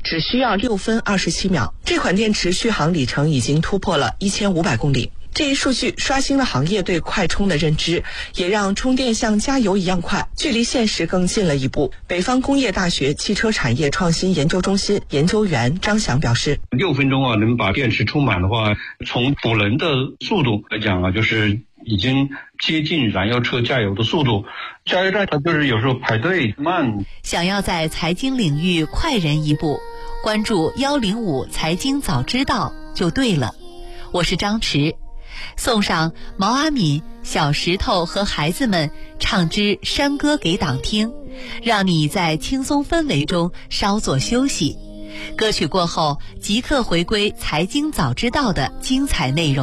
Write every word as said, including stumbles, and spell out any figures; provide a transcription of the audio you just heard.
只需要六分二十七秒。这款电池续航里程已经突破了一千五百公里。这一数据刷新了行业对快充的认知，也让充电像加油一样快，距离现实更近了一步。北方工业大学汽车产业创新研究中心研究员张翔表示， 六分钟啊，能把电池充满的话，从补能的速度来讲啊，就是已经接近燃油车加油的速度。加油站它就是有时候排队慢。 想要在财经领域快人一步，关注幺零五财经早知道就对了。我是张弛。送上毛阿敏、小石头和孩子们唱支山歌给党听，让你在轻松氛围中稍作休息。歌曲过后即刻回归财经早知道的精彩内容。